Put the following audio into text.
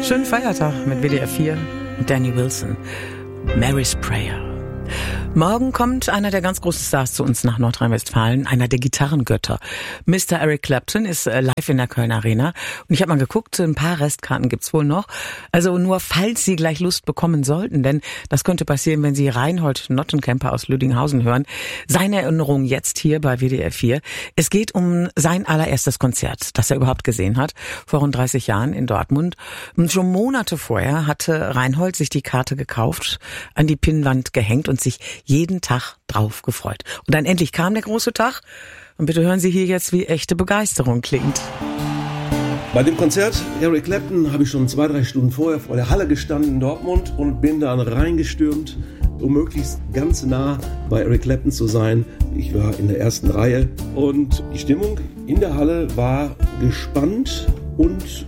Schönen Feiertag mit WDR 4 und Danny Wilson. Mary's Prayer. Morgen kommt einer der ganz großen Stars zu uns nach Nordrhein-Westfalen, einer der Gitarrengötter. Mr. Eric Clapton ist live in der Köln Arena. Und ich habe mal geguckt, ein paar Restkarten gibt's wohl noch. Also nur falls Sie gleich Lust bekommen sollten, denn das könnte passieren, wenn Sie Reinhold Nottenkemper aus Lüdinghausen hören. Seine Erinnerung jetzt hier bei WDR 4. Es geht um sein allererstes Konzert, das er überhaupt gesehen hat, vor rund 30 Jahren in Dortmund. Und schon Monate vorher hatte Reinhold sich die Karte gekauft, an die Pinnwand gehängt und sich jeden Tag drauf gefreut. Und dann endlich kam der große Tag. Und bitte hören Sie hier jetzt, wie echte Begeisterung klingt. Bei dem Konzert Eric Clapton habe ich schon 2-3 Stunden vorher vor der Halle gestanden in Dortmund und bin dann reingestürmt, um möglichst ganz nah bei Eric Clapton zu sein. Ich war in der ersten Reihe und die Stimmung in der Halle war gespannt und